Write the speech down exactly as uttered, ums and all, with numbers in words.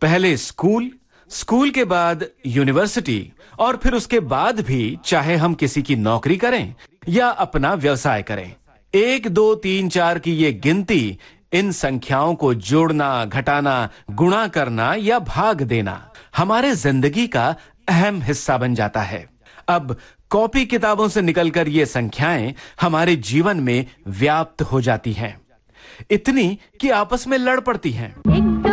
पहले school, school के बाद यूनिवर्सिटी और फिर उसके बाद भी चाहे हम किसी की नौकरी करें या अपना व्यवसाय करें, एक दो तीन चार की ये गिनती, इन संख्याओं को जोड़ना, घटाना, गुणा करना या भाग देना हमारे जिंदगी का अहम हिस्सा बन जाता है। अब कॉपी किताबों से निकलकर ये संख्याएं हमारे जीवन में व्याप्त हो जाती हैं, इतनी कि आपस में लड़ पड़ती हैं।